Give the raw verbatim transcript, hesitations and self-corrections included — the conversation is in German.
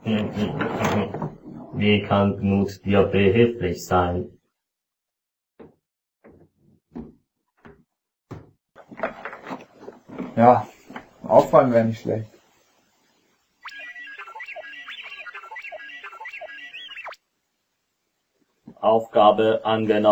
Wie kann Knut dir behilflich sein? Ja, aufräumen wäre nicht schlecht. Aufgabe angenommen.